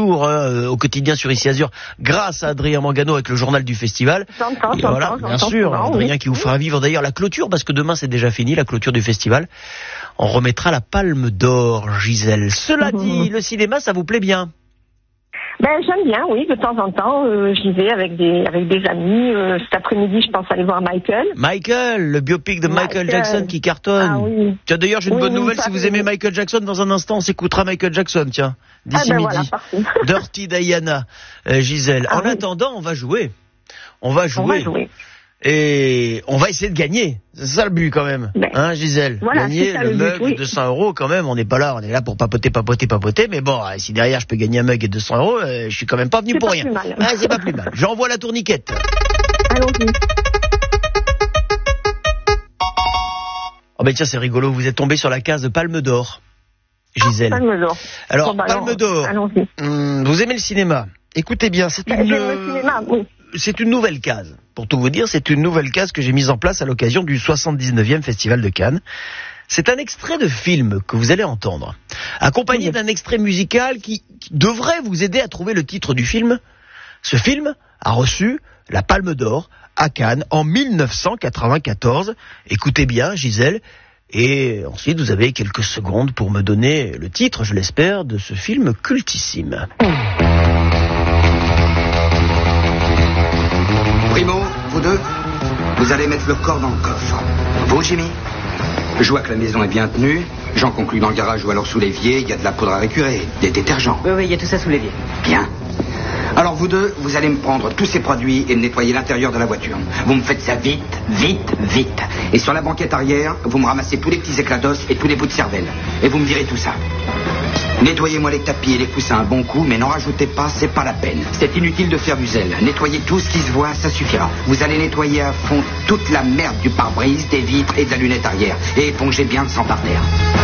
jours au quotidien sur Ici Azur, grâce à Adrien Mangano avec le journal du festival. Voilà, bien sûr, Adrien qui vous fera vivre d'ailleurs la clôture, parce que demain c'est déjà fini, la clôture du festival. On remettra la Palme d'Or, Gisèle. Cela dit, le cinéma, ça vous plaît bien? J'aime bien, oui, de temps en temps, j'y vais avec des amis. Cet après-midi, je pense aller voir Michael. Michael, le biopic de Michael Jackson qui cartonne. Ah oui. Tiens, d'ailleurs, j'ai une bonne nouvelle, si vous aimez Michael Jackson, dans un instant, on s'écoutera Michael Jackson, tiens, d'ici midi. Voilà, Dirty Diana, Gisèle. En attendant, on va jouer. Et on va essayer de gagner. C'est ça le but quand même. Hein, Gisèle? Voilà, gagner le mug de 200 euros quand même. On n'est pas là, on est là pour papoter. Mais bon, si derrière je peux gagner un mug et 200 euros, je suis quand même pas venu pour rien. C'est pas plus mal. J'envoie la tourniquette. Allons-y. Oh ben tiens, c'est rigolo, vous êtes tombé sur la case de Palme d'Or, Gisèle. Palme d'Or. Alors, Palme d'Or. Allons-y. Vous aimez le cinéma? Écoutez bien, c'est une nouvelle case. Pour tout vous dire, c'est une nouvelle case que j'ai mise en place à l'occasion du 79e Festival de Cannes. C'est un extrait de film que vous allez entendre, accompagné d'un extrait musical qui devrait vous aider à trouver le titre du film. Ce film a reçu la Palme d'Or à Cannes en 1994. Écoutez bien, Gisèle. Et ensuite, vous avez quelques secondes pour me donner le titre, je l'espère, de ce film cultissime. Primo, vous deux, vous allez mettre le corps dans le coffre. Vous, Jimmy? Je vois que la maison est bien tenue. J'en conclus dans le garage ou alors sous l'évier, il y a de la poudre à récurer, des détergents. Oui, il y a tout ça sous l'évier. Bien. Alors vous deux, vous allez me prendre tous ces produits et nettoyer l'intérieur de la voiture. Vous me faites ça vite, vite, vite. Et sur la banquette arrière, vous me ramassez tous les petits éclats d'os et tous les bouts de cervelle. Et vous me direz tout ça. Nettoyez-moi les tapis et les coussins un bon coup, mais n'en rajoutez pas, c'est pas la peine. C'est inutile de faire du zèle. Nettoyez tout ce qui se voit, ça suffira. Vous allez nettoyer à fond toute la merde du pare-brise, des vitres et de la lunette arrière. Et épongez bien le sang par terre.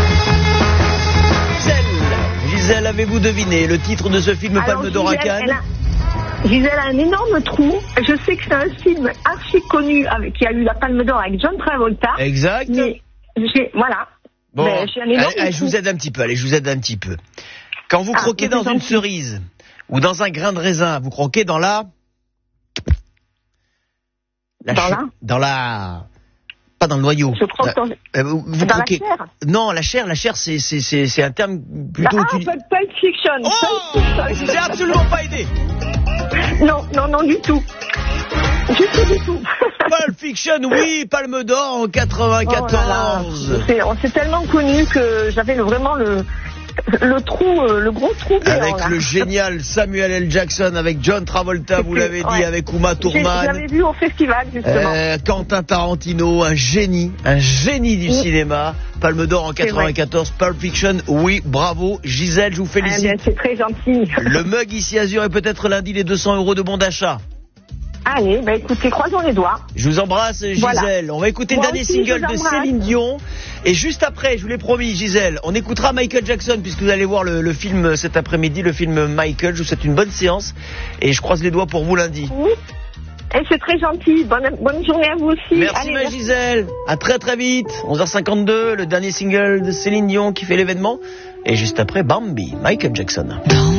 Gisèle, avez-vous deviné le titre de ce film Palme d'Or à Cannes? Gisèle a un énorme trou. Je sais que c'est un film archi connu qui a eu la Palme d'Or avec John Travolta. Exact. Mais voilà. Bon, je vous aide un petit peu. Quand vous croquez dans une cerise ou dans un grain de raisin, vous croquez dans la... Pas dans le noyau. Je croque vous dans croquez... la chair. Non, la chair, c'est un terme plutôt utilisé. Pulp Fiction. Oh, je vous ai absolument pas aidé. Non, du tout. Du tout. Pulp Fiction, oui, Palme d'Or en 94. C'est tellement connu que j'avais vraiment le gros trou béant, avec le génial Samuel L. Jackson, avec John Travolta, vous l'avez dit, avec Uma Thurman. Je l'avais vu au festival, justement. Quentin Tarantino, un génie du cinéma. Palme d'Or en 94, Pulp Fiction, oui, bravo. Gisèle, je vous félicite. C'est très gentil. Le mug Ici Azur et peut-être lundi les 200 € de bon d'achat. Allez, écoutez, croisons les doigts. Je vous embrasse, Gisèle. Voilà. On va écouter le dernier single de Céline Dion. Et juste après, je vous l'ai promis, Gisèle, on écoutera Michael Jackson, puisque vous allez voir le film cet après-midi, le film Michael. Je vous souhaite une bonne séance. Et je croise les doigts pour vous lundi. Oui. Et c'est très gentil. Bonne journée à vous aussi. Merci, ma Gisèle. À très très vite. 11h52, le dernier single de Céline Dion qui fait l'événement. Et juste après, Bambi, Michael Jackson.